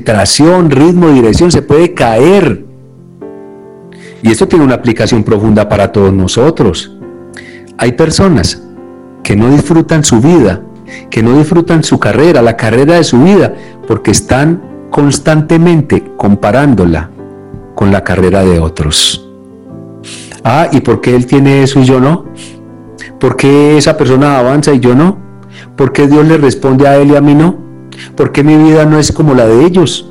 concentración, ritmo, dirección, se puede caer. Y esto tiene una aplicación profunda para todos nosotros. Hay personas que no disfrutan su vida, que no disfrutan su carrera, la carrera de su vida, porque están constantemente comparándola con la carrera de otros. ¿Y por qué él tiene eso y yo no? ¿Por qué esa persona avanza y yo no? ¿Por qué Dios le responde a él y a mí no? ¿Por qué mi vida no es como la de ellos?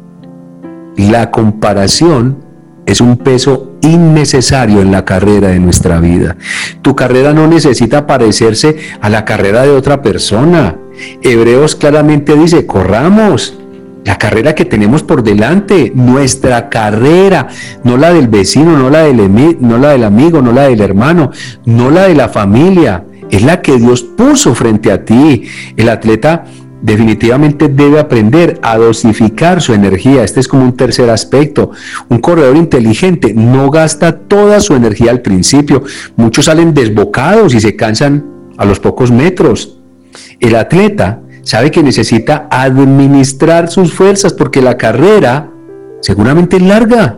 La comparación es un peso innecesario en la carrera de nuestra vida. Tu carrera no necesita parecerse a la carrera de otra persona. Hebreos claramente dice, corramos la carrera que tenemos por delante, nuestra carrera, no la del vecino, no la del amigo, no la del hermano, no la de la familia, es la que Dios puso frente a ti. El atleta definitivamente debe aprender a dosificar su energía. Este es como un tercer aspecto. Un corredor inteligente no gasta toda su energía al principio. Muchos salen desbocados y se cansan a los pocos metros. El atleta sabe que necesita administrar sus fuerzas porque la carrera seguramente es larga.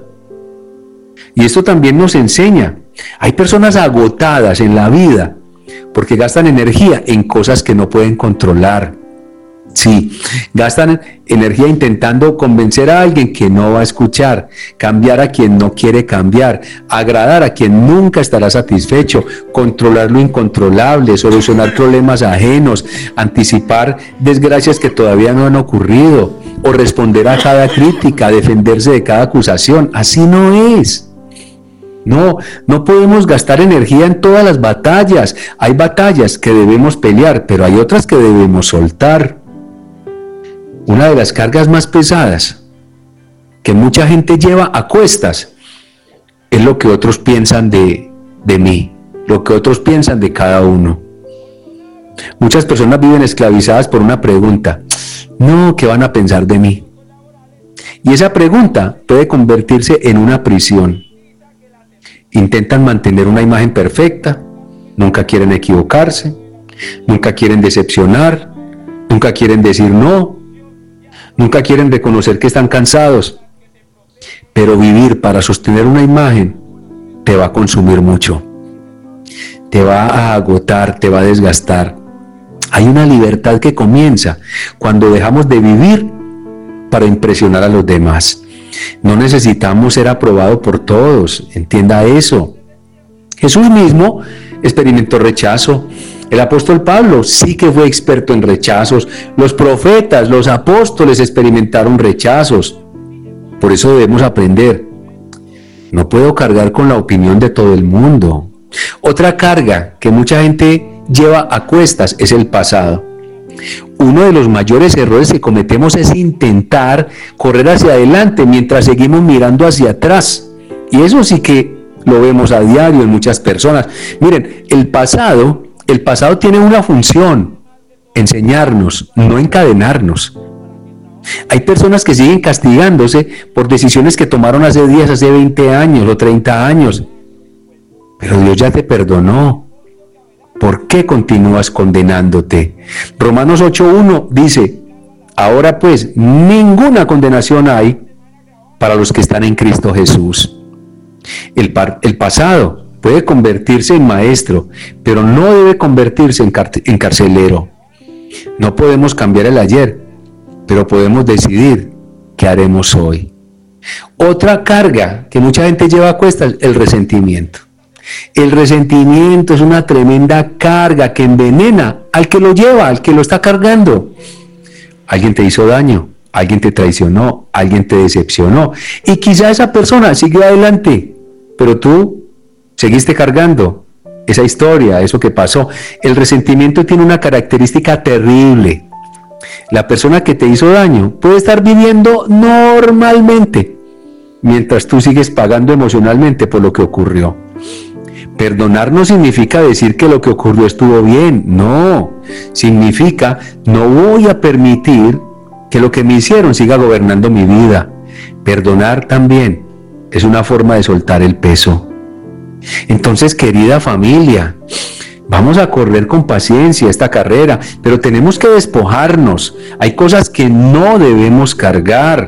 Y esto también nos enseña. Hay personas agotadas en la vida porque gastan energía en cosas que no pueden controlar. Sí, gastan energía intentando convencer a alguien que no va a escuchar, cambiar a quien no quiere cambiar, agradar a quien nunca estará satisfecho, controlar lo incontrolable, solucionar problemas ajenos, anticipar desgracias que todavía no han ocurrido, o responder a cada crítica, defenderse de cada acusación. Así no es. No podemos gastar energía en todas las batallas. Hay batallas que debemos pelear, pero hay otras que debemos soltar. Una de las cargas más pesadas que mucha gente lleva a cuestas es lo que otros piensan de mí, lo que otros piensan de cada uno. Muchas personas viven esclavizadas por una pregunta: no, ¿qué van a pensar de mí? Y esa pregunta puede convertirse en una prisión. Intentan mantener una imagen perfecta, nunca quieren equivocarse, nunca quieren decepcionar, nunca quieren decir no, nunca quieren reconocer que están cansados. Pero vivir para sostener una imagen te va a consumir mucho, te va a agotar, te va a desgastar. Hay una libertad que comienza cuando dejamos de vivir para impresionar a los demás. No necesitamos ser aprobados por todos, entienda eso. Jesús mismo experimentó rechazo. El apóstol Pablo sí que fue experto en rechazos. Los profetas, los apóstoles experimentaron rechazos. Por eso debemos aprender. No puedo cargar con la opinión de todo el mundo. Otra carga que mucha gente lleva a cuestas es el pasado. Uno de los mayores errores que cometemos es intentar correr hacia adelante mientras seguimos mirando hacia atrás. Y eso sí que lo vemos a diario en muchas personas. Miren, el pasado tiene una función: enseñarnos, no encadenarnos. Hay personas que siguen castigándose por decisiones que tomaron hace 10, hace 20 años o 30 años. Pero Dios ya te perdonó. ¿Por qué continúas condenándote? Romanos 8:1 dice: ahora pues, ninguna condenación hay para los que están en Cristo Jesús. El pasado puede convertirse en maestro, pero no debe convertirse en carcelero. No podemos cambiar el ayer, pero podemos decidir qué haremos hoy. Otra carga que mucha gente lleva a cuestas es el resentimiento. El resentimiento es una tremenda carga que envenena al que lo lleva, al que lo está cargando. Alguien te hizo daño, alguien te traicionó, alguien te decepcionó, y quizá esa persona siguió adelante, pero tú seguiste cargando esa historia, eso que pasó. El resentimiento tiene una característica terrible. La persona que te hizo daño puede estar viviendo normalmente, mientras tú sigues pagando emocionalmente por lo que ocurrió. Perdonar no significa decir que lo que ocurrió estuvo bien, no. Significa: no voy a permitir que lo que me hicieron siga gobernando mi vida. Perdonar también es una forma de soltar el peso. Entonces, querida familia, vamos a correr con paciencia esta carrera, pero tenemos que despojarnos. Hay cosas que no debemos cargar.